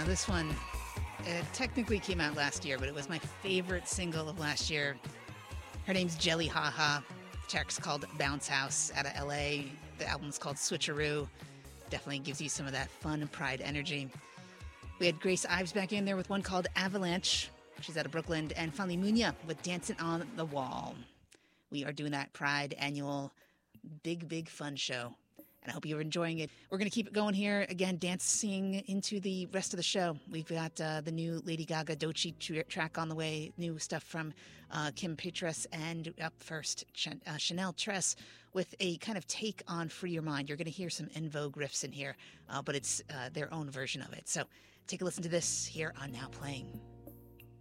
Now this one, it technically came out last year, but it was my favorite single of last year. Her name's Jelly Haha. The track's called Bounce House out of LA. The album's called Switcheroo. Definitely gives you some of that fun and pride energy. We had Grace Ives back in there with one called Avalanche. She's out of Brooklyn. And finally Munya with Dancing on the Wall. We are doing that Pride annual big fun show. And I hope you're enjoying it. We're going to keep it going here. Again, dancing into the rest of the show. We've got the new Lady Gaga Doechii track on the way. New stuff from Kim Petras. And up first, Chanel Tress with a kind of take on Free Your Mind. You're going to hear some En Vogue riffs in here, but it's their own version of it. So take a listen to this here on Now Playing.